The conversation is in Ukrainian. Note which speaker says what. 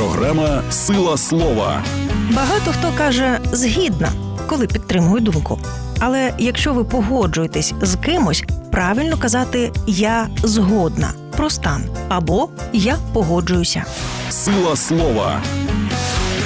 Speaker 1: Програма «Сила слова».
Speaker 2: Багато хто каже «згідна», коли підтримує думку. Але якщо ви погоджуєтесь з кимось, правильно казати «я згодна» про стан або «я погоджуюся».
Speaker 1: «Сила слова».